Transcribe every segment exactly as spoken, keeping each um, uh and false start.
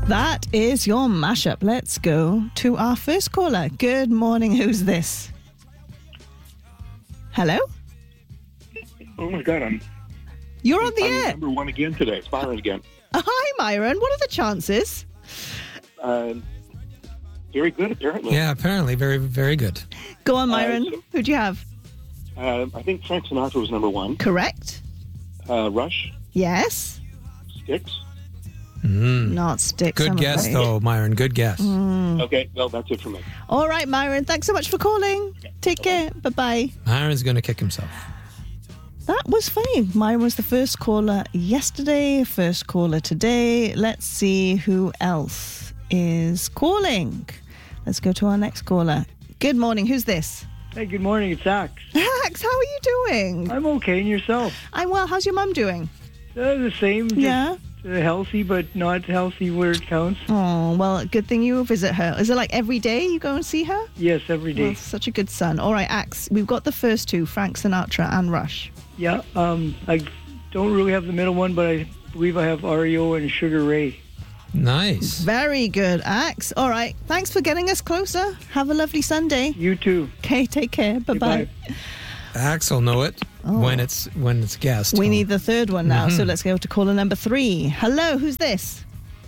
That is your mashup. Let's go to our first caller. Good morning. Who's this? Hello? Oh my God, I'm You're on the I'm air. number one again today. It's Byron again. Hi, Myron. What are the chances? Uh, very good, apparently. Yeah, apparently. Very, very good. Go on, Myron. Uh, so- Who'd you have? Uh, I think Frank Sinatra was number one. Correct. Uh, Rush, Yes. Styx. Not Sticks. Good I'm guess, afraid. though, Myron. Good guess. Okay, well, that's it for me. All right, Myron. Thanks so much for calling. Take care. Bye-bye. Myron's going to kick himself. That was funny. Myron was the first caller yesterday, first caller today. Let's see who else is calling. Let's go to our next caller. Good morning. Who's this? Hey, good morning. It's Axe. Ax, how are you doing? I'm okay, and yourself? I'm well. How's your mum doing? Uh, the same. Just, Yeah. uh, healthy, but not healthy where it counts. Oh, well, good thing you visit her. Is it like every day you go and see her? Yes, every day. Well, such a good son. All right, Ax, we've got the first two, Frank Sinatra and Rush. Yeah. Um, I don't really have the middle one, but I believe I have R E O and Sugar Ray. Nice. Very good, Ax. All right, thanks for getting us closer. Have a lovely Sunday. You too. Okay, take care. Bye-bye. Goodbye. Axel know it when it's when it's guessed. Oh. We need the third one now, Mm-hmm. so let's go to caller number three. Hello, who's this?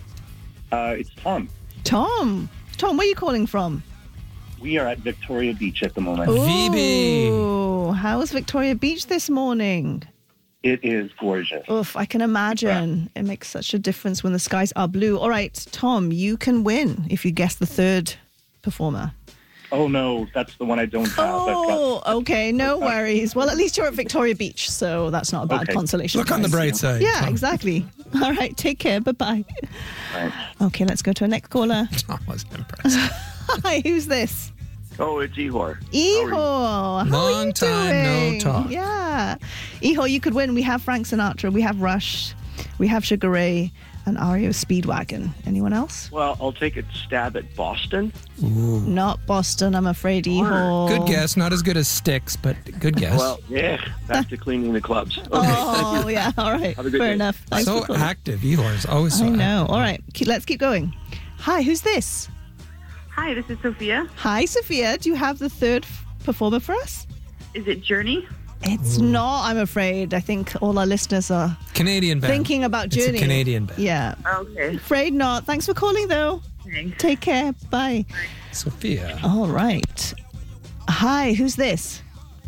Uh, it's Tom. Tom. Tom, where are you calling from? We are at Victoria Beach at the moment. V B. Oh, how was Victoria Beach this morning? It is gorgeous. Oof, I can imagine. It makes such a difference when the skies are blue. All right, Tom, you can win if you guess the third performer. Oh, no, that's the one I don't have. I've got- Oh, okay, no worries. Well, at least you're at Victoria Beach, so that's not a bad Okay. consolation Look on the prize. bright side. Yeah, Tom. exactly. All right, take care. Bye-bye. Right. Okay, let's go to our next caller. Tom wasn't impressed. Hi, who's this? Oh, it's Ihor. Ihor. How are Long you time no doing? talk. Yeah. Ihor, you could win. We have Frank Sinatra, we have Rush, we have Sugar Ray, and R E O Speedwagon. Anyone else? Well, I'll take a stab at Boston. Not Boston, I'm afraid, Ihor. Good guess. Not as good as Sticks, but good guess. Well, yeah, back to cleaning the clubs. Okay, Oh, thank you. yeah. All right. Have a good Fair day. enough. Thanks so for calling. active. Ehor is always so I know. active. All right. Keep, let's keep going. Hi, who's this? Hi, this is Sophia. Hi, Sophia. Do you have the third f- performer for us? Is it Journey? It's not, I'm afraid. I think all our listeners are Canadian band. thinking about It's Journey. a Canadian band. Yeah. Okay. Afraid not. Thanks for calling, though. Thanks. Take care. Bye. Sophia. All right. Hi, who's this?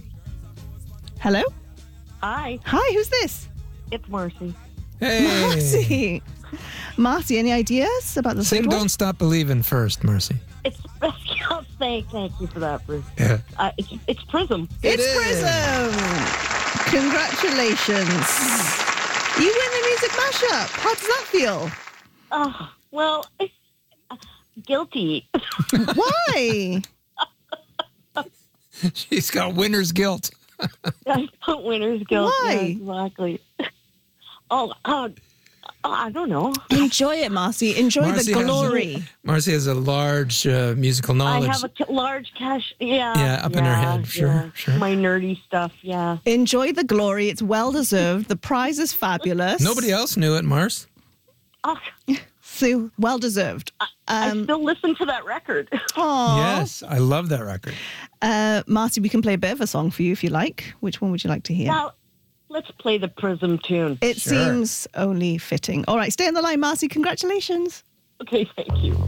Hello? Hi, Hi, who's this? it's Marcy. Hey. Marcy. Marcy, any ideas about the Sing third one? Don't Stop Believing first, Mercy. It's thank thank you for that, Bruce. Yeah. Uh, it's it's Prism. It's is. Prism. Congratulations. You win the music mashup. How does that feel? Oh well, it's, uh, guilty. Why? She's got winner's guilt. I put winner's guilt. Why? Yeah, exactly. Oh, uh, I don't know. Enjoy it, Marcy. Enjoy Marcy the has- glory. Marcy has a large uh, musical knowledge. I have a ca- large cache. Yeah. Yeah, up in her yeah, head. Sure, yeah. sure. My nerdy stuff. Yeah. Enjoy the glory. It's well deserved. The prize is fabulous. Nobody else knew it, Mars. Oh, So well deserved. I Um, still listen to that record. aw. Yes, I love that record. Uh, Marcy, we can play a bit of a song for you if you like. Which one would you like to hear? Now, let's play the Prism tune. It Sure. seems only fitting. All right, stay on the line, Marcy. Congratulations. Okay, thank you.